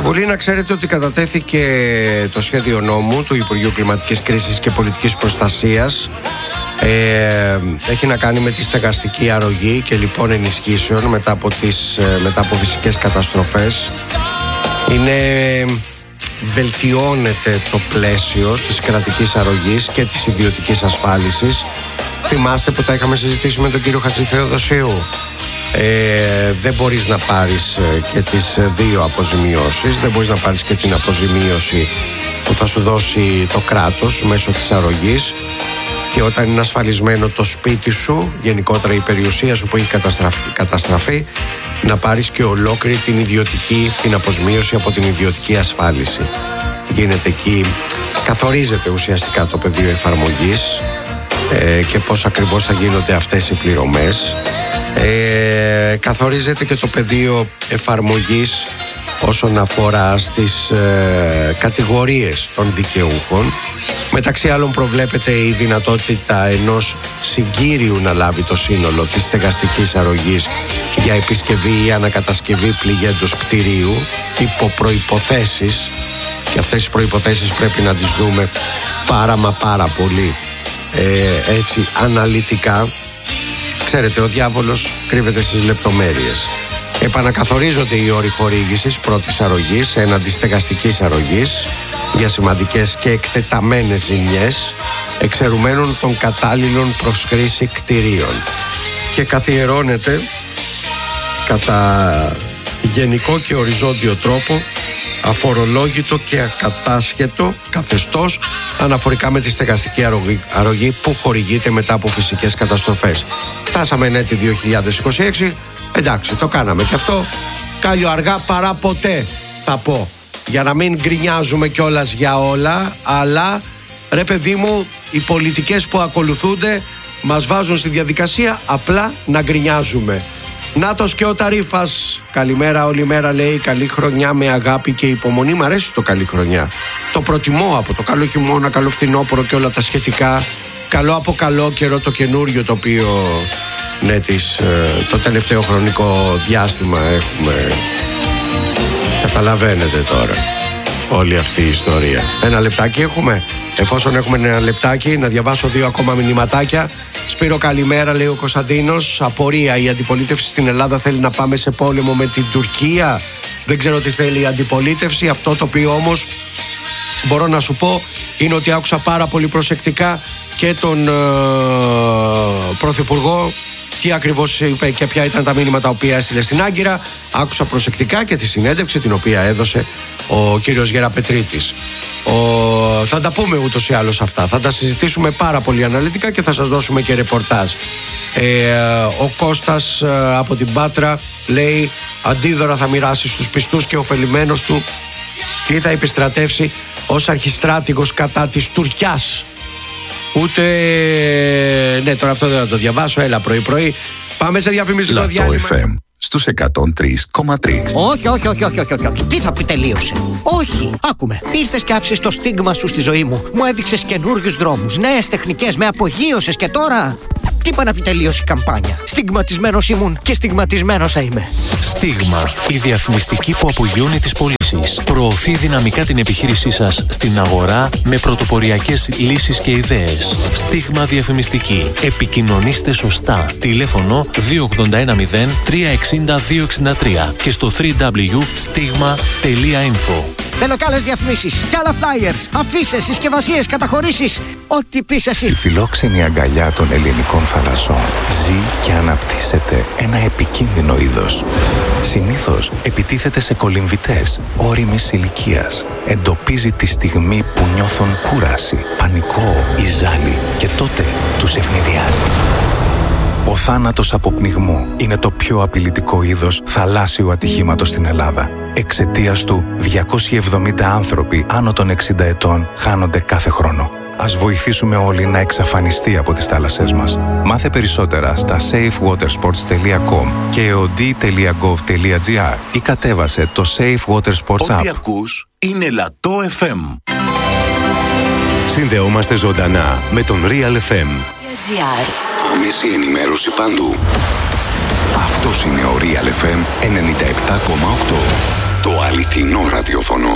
Στη Βουλή να ξέρετε ότι κατατέθηκε το σχέδιο νόμου του Υπουργείου Κλιματικής Κρίσης και Πολιτικής Προστασίας. Έχει να κάνει με τη στεγαστική αρρωγή και λοιπόν ενισχύσεων μετά από φυσικές καταστροφές. Βελτιώνεται το πλαίσιο της κρατικής αρρωγής και της ιδιωτικής ασφάλισης. Θυμάστε που τα είχαμε συζητήσει με τον κύριο Χατζηθεοδοσίου. Δεν μπορείς να πάρεις και τις δύο αποζημιώσεις. Δεν μπορείς να πάρεις και την αποζημίωση που θα σου δώσει το κράτος μέσω της αρρωγής. Και όταν είναι ασφαλισμένο το σπίτι σου, γενικότερα η περιουσία σου που έχει καταστραφεί, να πάρεις και ολόκληρη την αποζημίωση από την ιδιωτική ασφάλιση. Γίνεται εκεί, καθορίζεται ουσιαστικά το πεδίο εφαρμογής και πώς ακριβώς θα γίνονται αυτές οι πληρωμές. Καθορίζεται και το πεδίο εφαρμογής όσον αφορά στις κατηγορίες των δικαιούχων. Μεταξύ άλλων προβλέπεται η δυνατότητα ενός συγκύριου να λάβει το σύνολο της στεγαστικής αρρωγής για επισκευή ή ανακατασκευή πληγέντος κτηρίου υπό προϋποθέσεις, και αυτές τις προϋποθέσεις πρέπει να τις δούμε πάρα πολύ έτσι αναλυτικά. Ξέρετε, ο διάβολος κρύβεται στις λεπτομέρειες. Επανακαθορίζονται οι όροι χορήγησης πρώτης αρρωγής έναντι στεγαστικής αρρωγής για σημαντικές και εκτεταμένες ζημιές εξαιρουμένων των κατάλληλων προς χρήση κτηρίων, και καθιερώνεται κατά γενικό και οριζόντιο τρόπο αφορολόγητο και ακατάσχετο καθεστώς αναφορικά με τη στεγαστική αρρωγή που χορηγείται μετά από φυσικές καταστροφές. Φτάσαμε έτη 2026, εντάξει, το κάναμε και αυτό. Κάλλιο αργά παρά ποτέ, θα πω, για να μην γκρινιάζουμε κιόλας για όλα, αλλά ρε παιδί μου, οι πολιτικές που ακολουθούνται μας βάζουν στη διαδικασία απλά να γκρινιάζουμε. Νάτος και ο Ταρίφας, καλημέρα όλη μέρα, λέει, καλή χρονιά με αγάπη και υπομονή. Μ' αρέσει το καλή χρονιά, το προτιμώ από το καλό χειμώνα, καλό φθινόπωρο και όλα τα σχετικά. Καλό από καλό καιρό το καινούριο, το οποίο το τελευταίο χρονικό διάστημα έχουμε. Καταλαβαίνετε τώρα όλη αυτή η ιστορία. Ένα λεπτάκι έχουμε. Εφόσον έχουμε ένα λεπτάκι, να διαβάσω δύο ακόμα μηνυματάκια. Σπύρο, καλημέρα, λέει ο Κωνσταντίνος. Απορία, η αντιπολίτευση στην Ελλάδα θέλει να πάμε σε πόλεμο με την Τουρκία? Δεν ξέρω τι θέλει η αντιπολίτευση. Αυτό το οποίο όμως μπορώ να σου πω είναι ότι άκουσα πάρα πολύ προσεκτικά και τον Πρωθυπουργό, τι ακριβώς είπε και ποια ήταν τα μήνυματα τα οποία έστειλε στην Άγκυρα. Άκουσα προσεκτικά και τη συνέντευξη την οποία έδωσε ο κύριος Γεραπετρίτης. Θα τα πούμε ούτως ή άλλως αυτά. Θα τα συζητήσουμε πάρα πολύ αναλυτικά και θα σας δώσουμε και ρεπορτάζ. Ο Κώστας από την Πάτρα λέει, αντίδωρα θα μοιράσει στους πιστούς και ωφελημένος του ή θα επιστρατεύσει ως αρχιστράτηγος κατά της Τουρκιάς. Ούτε... Ναι, τώρα αυτό δεν θα το διαβάσω. Έλα πρωί-πρωί. Πάμε σε διαφημιστικό διάλειμμα. FM στους 103,3. Όχι. Τι θα πει τελείωσε? Όχι. Άκουμε. Ήρθες και άφησες το στίγμα σου στη ζωή μου. Μου έδειξες καινούριους δρόμους, νέες τεχνικές, με απογείωσες και τώρα... Τι είπα να πει τελείωσε η καμπάνια? Στιγματισμένος ήμουν και στιγματισμένος θα είμαι. Στίγμα. Η διαφημιστική που απογειώνει τις πωλήσεις. Προωθεί δυναμικά την επιχείρησή σας στην αγορά με πρωτοποριακές λύσεις και ιδέες. Στίγμα διαφημιστική. Επικοινωνήστε σωστά. Τηλέφωνο 2810 360 263 και στο www.stigma.info. Θέλω κι άλλες διαφημίσεις, κι άλλα flyers, αφίσες, συσκευασίες, καταχωρήσεις. Ό,τι πεις εσύ. Στη φιλόξενη αγκαλιά των ελληνικών θαλασσών ζει και αναπτύσσεται ένα επικίνδυνο είδος. Συνήθως επιτίθεται σε κολυμβητές όριμης ηλικίας. Εντοπίζει τη στιγμή που νιώθουν κούραση, πανικό ή ζάλι και τότε τους ευνηδιάζει. Ο θάνατος από πνιγμό είναι το πιο απειλητικό είδος θαλάσσιου ατυχήματος στην Ελλάδα. Εξαιτίας του, 270 άνθρωποι άνω των 60 ετών χάνονται κάθε χρόνο. Ας βοηθήσουμε όλοι να εξαφανιστεί από τις θάλασσές μας. Μάθε περισσότερα στα safewatersports.com και od.gov.gr ή κατέβασε το Safe Water Sports App. Ό,τι ακούς είναι Λατό FM. Συνδεόμαστε ζωντανά με τον Real FM. Άμεση ενημέρωση παντού. Αυτός είναι ο Real FM 97,8. Το αληθινό ραδιόφωνο. ραδιόφωνο.